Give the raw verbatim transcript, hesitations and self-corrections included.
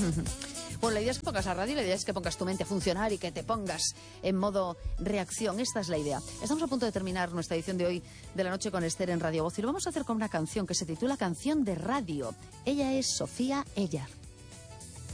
Bueno, la idea es que pongas la radio, la idea es que pongas tu mente a funcionar y que te pongas en modo reacción. Esta es la idea. Estamos a punto de terminar nuestra edición de hoy de La Noche con Esther en Radio Voz y lo vamos a hacer con una canción que se titula Canción de Radio. Ella es Sofía Ellar.